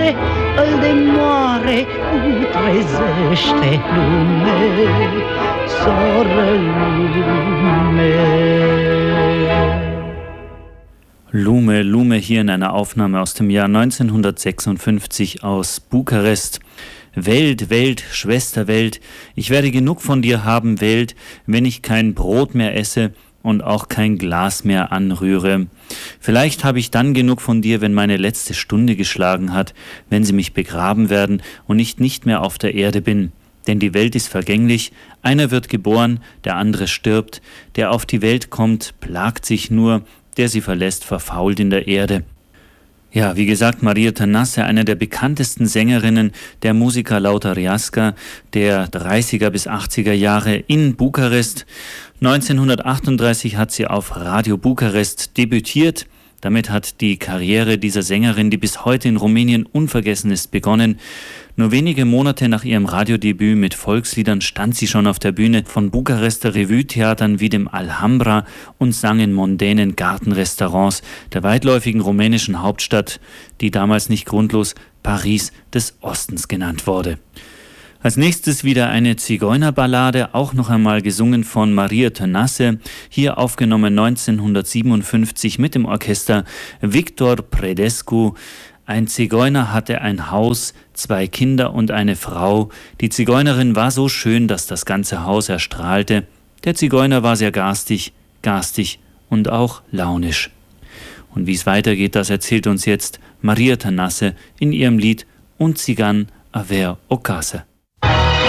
mare, îl de moare, trezește lume, soră lume. Lume, Lume hier in einer Aufnahme aus dem Jahr 1956 aus Bukarest. Welt, Welt, Schwester Welt, ich werde genug von dir haben, Welt, wenn ich kein Brot mehr esse und auch kein Glas mehr anrühre. Vielleicht habe ich dann genug von dir, wenn meine letzte Stunde geschlagen hat, wenn sie mich begraben werden und ich nicht mehr auf der Erde bin. Denn die Welt ist vergänglich, einer wird geboren, der andere stirbt, der auf die Welt kommt, plagt sich nur, der sie verlässt, verfault in der Erde. Ja, wie gesagt, Maria Tănase, eine der bekanntesten Sängerinnen der Musica Lăutărească der 30er bis 80er Jahre in Bukarest. 1938 hat sie auf Radio Bukarest debütiert. Damit hat die Karriere dieser Sängerin, die bis heute in Rumänien unvergessen ist, begonnen. Nur wenige Monate nach ihrem Radiodebüt mit Volksliedern stand sie schon auf der Bühne von Bukarester Revue-Theatern wie dem Alhambra und sang in mondänen Gartenrestaurants der weitläufigen rumänischen Hauptstadt, die damals nicht grundlos Paris des Ostens genannt wurde. Als nächstes wieder eine Zigeunerballade, auch noch einmal gesungen von Maria Tănase, hier aufgenommen 1957 mit dem Orchester Victor Predescu. Ein Zigeuner hatte ein Haus, 2 Kinder und eine Frau. Die Zigeunerin war so schön, dass das ganze Haus erstrahlte. Der Zigeuner war sehr garstig und auch launisch. Und wie es weitergeht, das erzählt uns jetzt Maria Tănase in ihrem Lied Un țigan avea o casă.